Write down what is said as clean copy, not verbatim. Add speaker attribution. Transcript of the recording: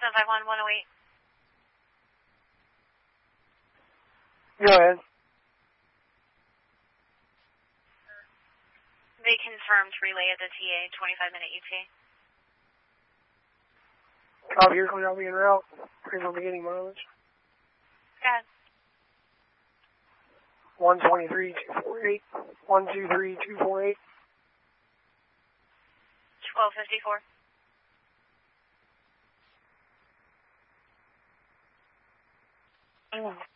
Speaker 1: 751 108.
Speaker 2: Go ahead.
Speaker 1: They confirmed relay at the TA, 25-minute ETA.
Speaker 2: Copy, you're clear, I'll be en route. Pre-for beginning mileage.
Speaker 1: Go ahead.
Speaker 2: 123,248. 123,248.
Speaker 1: 1254.